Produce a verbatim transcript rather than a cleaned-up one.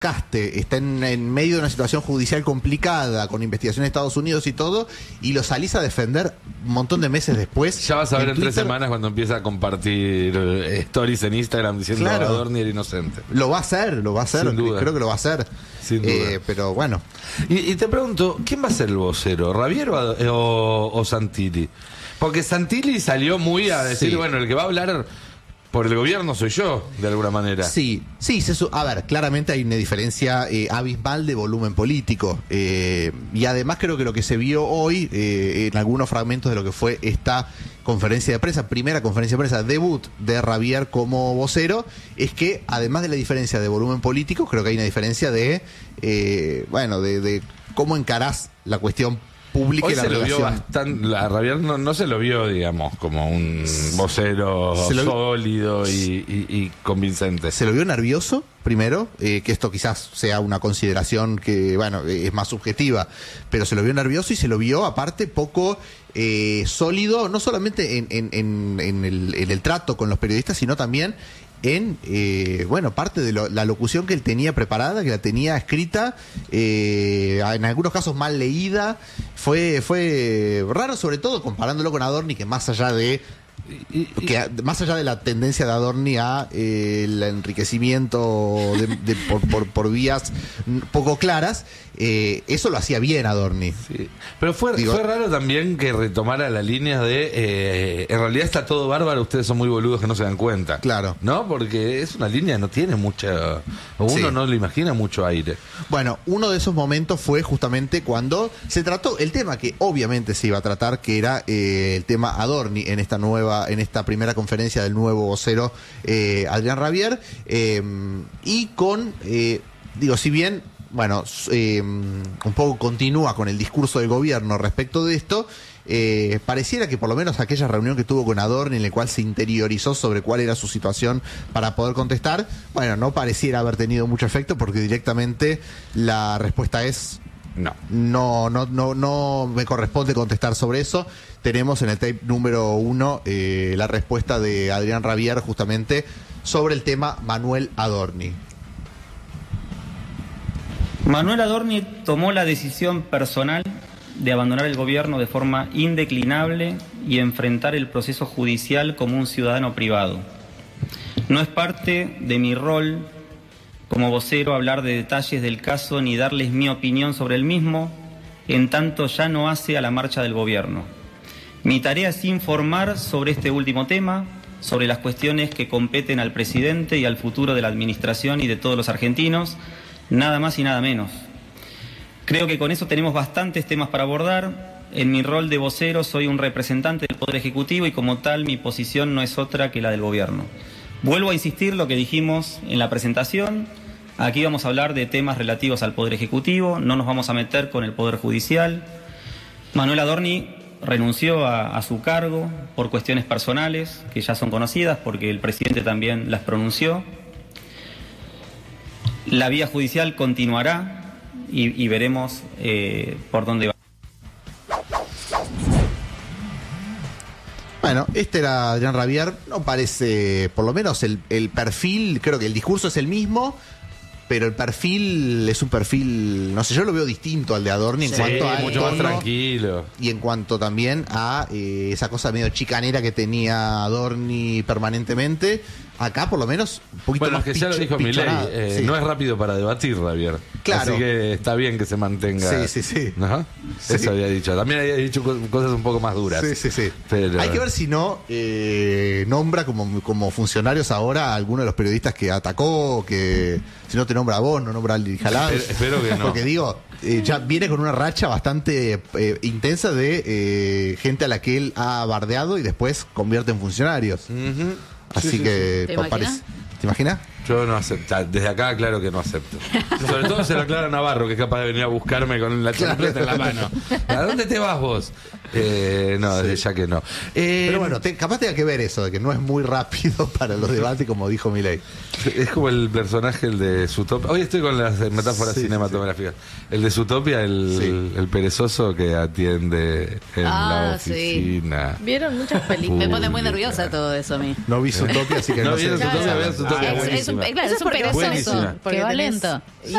Caste está en, en medio de una situación judicial complicada, con investigación de Estados Unidos y todo, y lo salís a defender un montón de meses después. Ya vas a ver en, en tres Twitter, semanas cuando empieza a compartir eh, stories en Instagram diciendo claro, a Adorni era inocente. Lo va a hacer, lo va a hacer, Sin duda. creo que lo va a hacer. Sin duda. Eh, pero bueno. Y, y te pregunto, ¿quién va a ser el vocero? ¿Ravier o, o, o Santilli? Porque Santilli salió muy a decir, sí, bueno, el que va a hablar por el gobierno soy yo, de alguna manera. Sí, sí, se su a ver, claramente hay una diferencia eh, abismal de volumen político. Eh, y además creo que lo que se vio hoy, eh, en algunos fragmentos de lo que fue esta conferencia de prensa, primera conferencia de prensa, debut de Ravier como vocero, es que además de la diferencia de volumen político, creo que hay una diferencia de, eh, bueno, de, de cómo encarás la cuestión pública Hoy y la se lo vio relación. bastante, la Ravier no, no se lo vio, digamos, como un vocero Se lo vi- sólido y, y, y convincente. Se lo vio nervioso, primero, eh, que esto quizás sea una consideración que, bueno, eh, es más subjetiva, pero se lo vio nervioso y se lo vio, aparte, poco eh, sólido, no solamente en, en, en, en, el, en el trato con los periodistas, sino también en, eh, bueno, parte de lo, la locución que él tenía preparada, que la tenía escrita, eh, en algunos casos mal leída. Fue, fue raro, sobre todo comparándolo con Adorni, que más allá de Y- y- que más allá de la tendencia de Adorni a eh, el enriquecimiento de, de- por, por, por vías poco claras, eh, eso lo hacía bien Adorni. Sí. Pero fue, Digo- fue raro también que retomara la línea de eh, en realidad está todo bárbaro, ustedes son muy boludos que no se dan cuenta. Claro. ¿No? Porque es una línea que no tiene mucha, o uno Sí. no le imagina mucho aire. Bueno, uno de esos momentos fue justamente cuando se trató el tema que obviamente se iba a tratar, que era eh, el tema Adorni en esta nueva, en esta primera conferencia del nuevo vocero eh, Adrián Ravier, eh, y con, eh, digo, si bien, bueno, eh, un poco continúa con el discurso del gobierno respecto de esto, eh, pareciera que por lo menos aquella reunión que tuvo con Adorni, en la cual se interiorizó sobre cuál era su situación para poder contestar, bueno, no pareciera haber tenido mucho efecto, porque directamente la respuesta es No. no, no, no, no me corresponde contestar sobre eso. Tenemos en el tape número uno eh, la respuesta de Adrián Ravier justamente sobre el tema Manuel Adorni. Manuel Adorni tomó la decisión personal de abandonar el gobierno de forma indeclinable y enfrentar el proceso judicial como un ciudadano privado. No es parte de mi rol como vocero hablar de detalles del caso ni darles mi opinión sobre el mismo, en tanto ya no hace a la marcha del gobierno. Mi tarea es informar sobre este último tema, sobre las cuestiones que competen al presidente y al futuro de la administración y de todos los argentinos, nada más y nada menos. Creo que con eso tenemos bastantes temas para abordar. En mi rol de vocero soy un representante del Poder Ejecutivo y como tal mi posición no es otra que la del gobierno. Vuelvo a insistir lo que dijimos en la presentación. Aquí vamos a hablar de temas relativos al Poder Ejecutivo, no nos vamos a meter con el Poder Judicial. Manuel Adorni renunció a, a su cargo por cuestiones personales que ya son conocidas porque el presidente también las pronunció. La vía judicial continuará y, y veremos eh, por dónde va. Bueno, este era Adrián Ravier. No parece, por lo menos el, el perfil, creo que el discurso es el mismo, pero el perfil es un perfil, no sé, yo lo veo distinto al de Adorni en Sí, cuanto a mucho más tranquilo. y en cuanto también a eh, esa cosa medio chicanera que tenía Adorni permanentemente. Acá por lo menos un poquito Bueno, más es que ya lo picho- dijo Milei, pichonado. eh, Sí. no es rápido para debatir, Ravier. Claro. Así que está bien que se mantenga. Sí, sí, sí. ¿No? Sí. Eso había dicho. También había dicho co- cosas un poco más duras. Sí, sí, sí. Pero- Hay que ver si no eh, nombra como, como funcionarios ahora a alguno de los periodistas que atacó, que si no te nombra a vos, no nombra al Jalado. Espero- espero que no. Porque digo, eh, ya viene con una racha bastante eh, intensa de eh, gente a la que él ha bardeado y después convierte en funcionarios. Ujú. Así Sí, sí, que ¿Te pa- imaginas? parece- ¿Te imaginas? Yo no acepto. Desde acá, claro que no acepto. Sobre todo se lo aclara Navarro, que es capaz de venir a buscarme con la chancleta en la mano. ¿A dónde te vas vos? Eh, no, desde ya que no. Eh, Pero bueno, te- capaz tenga que ver eso, de que no es muy rápido para los debates, como dijo Milei. Es como el personaje, el de Zootopia. Hoy estoy con las metáforas Sí, sí, cinematográficas. El de Zootopia, el, Sí. el perezoso que atiende en la Ah, sí. oficina. Vieron muchas películas. Me pone muy Pública. nerviosa todo eso a mí. No vi Zootopia, así que ¿No no, sé. vieron de qué Zootopia? se Vean habla. Zootopia, es, buenísimo. es buenísima. claro, Eso es es un porque perezón vos tenés- eso. Buenísima. Que va tenés- lento. Y